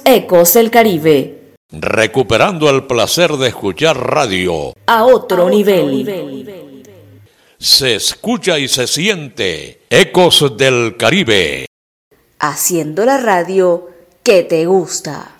Ecos del Caribe. Recuperando el placer de escuchar radio A otro nivel. Se escucha y se siente Ecos del Caribe. Haciendo la radio que te gusta.